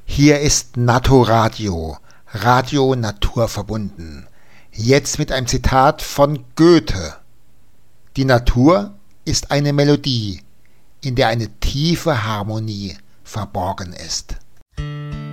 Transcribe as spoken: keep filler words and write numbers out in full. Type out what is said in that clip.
Hier ist Naturadio, Radio naturverbunden. Jetzt mit einem Zitat von Goethe. Die Natur ist eine Melodie, in der eine tiefe Harmonie verborgen ist.